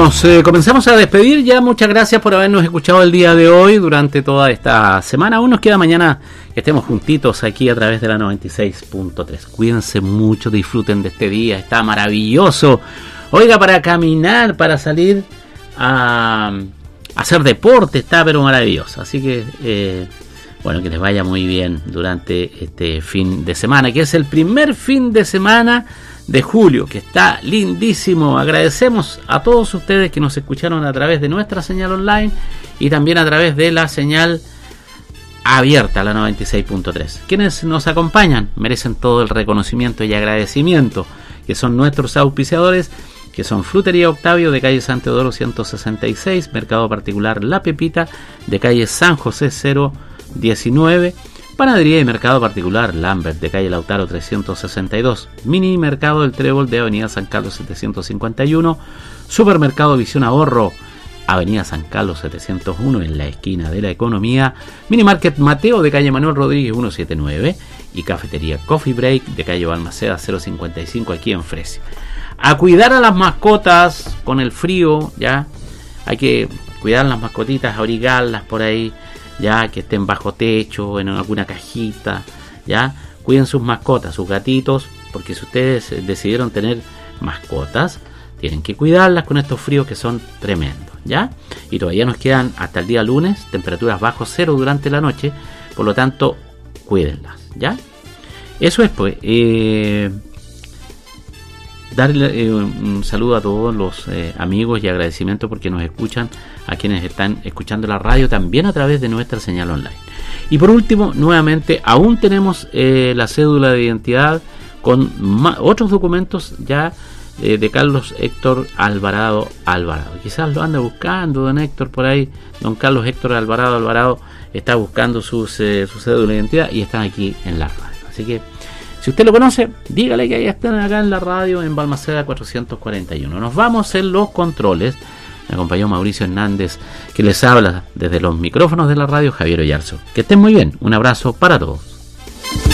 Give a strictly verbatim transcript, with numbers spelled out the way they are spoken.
nos eh, comenzamos a despedir ya. Muchas gracias por habernos escuchado el día de hoy durante toda esta semana. Aún nos queda mañana que estemos juntitos aquí a través de la noventa y seis punto tres. Cuídense mucho, disfruten de este día, está maravilloso. Oiga, para caminar, para salir a, a hacer deporte, está pero maravilloso. Así que, eh, bueno, que les vaya muy bien durante este fin de semana, que es el primer fin de semana de julio, que está lindísimo. Agradecemos a todos ustedes que nos escucharon a través de nuestra señal online y también a través de la señal abierta, la noventa y seis punto tres. Quienes nos acompañan merecen todo el reconocimiento y agradecimiento, que son nuestros auspiciadores, que son Frutería Octavio de calle San Teodoro ciento sesenta y seis, Mercado Particular La Pepita de calle San José cero diecinueve, Panadería y Mercado Particular Lambert de calle Lautaro trescientos sesenta y dos, Mini Mercado del Trébol de avenida San Carlos setecientos cincuenta y uno, Supermercado Visión Ahorro avenida San Carlos setecientos uno en la esquina de la Economía, Mini Market Mateo de calle Manuel Rodríguez ciento setenta y nueve y Cafetería Coffee Break de calle Balmaceda cero cincuenta y cinco aquí en Fresia. A cuidar a las mascotas con el frío, ya hay que cuidar las mascotitas, abrigarlas por ahí, ya que estén bajo techo, en alguna cajita, ya cuiden sus mascotas, sus gatitos, porque si ustedes decidieron tener mascotas, tienen que cuidarlas con estos fríos que son tremendos, ya, y todavía nos quedan hasta el día lunes temperaturas bajo cero durante la noche, por lo tanto cuídenlas, ya. Eso es, pues, eh, darle eh, un saludo a todos los eh, amigos y agradecimiento porque nos escuchan, a quienes están escuchando la radio también a través de nuestra señal online. Y por último, nuevamente, aún tenemos eh, la cédula de identidad con ma- otros documentos ya eh, de Carlos Héctor Alvarado Alvarado. Quizás lo anda buscando don Héctor por ahí, don Carlos Héctor Alvarado Alvarado está buscando sus, eh, su cédula de identidad y están aquí en la radio. Así que si usted lo conoce, dígale que ahí están acá en la radio en Balmaceda cuatrocientos cuarenta y uno. Nos vamos en los controles. Me acompañó Mauricio Hernández, que les habla desde los micrófonos de la radio, Javier Oyarzo. Que estén muy bien. Un abrazo para todos.